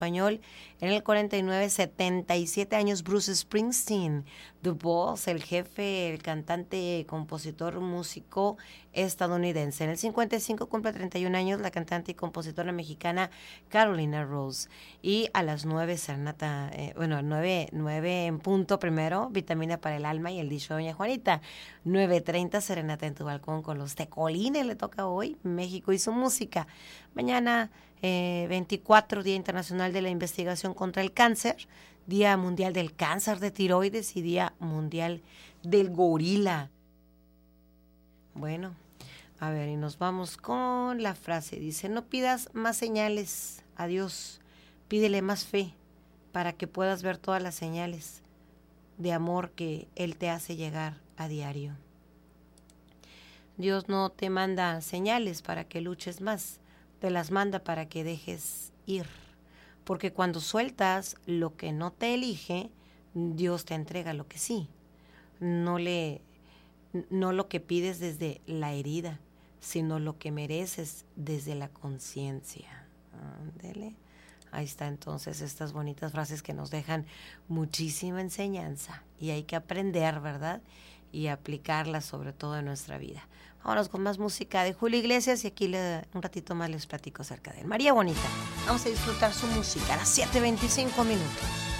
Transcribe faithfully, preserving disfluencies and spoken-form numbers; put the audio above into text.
español. En el cuarenta y nueve, setenta y siete años, Bruce Springsteen, The Boss, el jefe, el cantante, compositor, músico estadounidense. En el cincuenta y cinco cumple treinta y un años la cantante y compositora mexicana Carolina Rose. Y a las nueve, serenata, eh, bueno, nueve, nueve en punto primero, vitamina para el alma y el dicho de doña Juanita. nueve treinta, serenata en tu balcón con los tecolines, le toca hoy, México y su música. Mañana, eh, veinticuatro, Día Internacional de la Investigación contra el Cáncer, Día Mundial del Cáncer de Tiroides y Día Mundial del Gorila. Bueno, a ver, y nos vamos con la frase. Dice, no pidas más señales a Dios, pídele más fe para que puedas ver todas las señales de amor que Él te hace llegar a diario. Dios no te manda señales para que luches más, te las manda para que dejes ir. Porque cuando sueltas lo que no te elige, Dios te entrega lo que sí. No le, no lo que pides desde la herida, sino lo que mereces desde la conciencia. Ándele. Ahí está entonces estas bonitas frases que nos dejan muchísima enseñanza y hay que aprender, ¿verdad? Y aplicarlas sobre todo en nuestra vida. Vámonos con más música de Julio Iglesias y aquí le, un ratito más les platico acerca de él. María Bonita, vamos a disfrutar su música a las siete veinticinco minutos.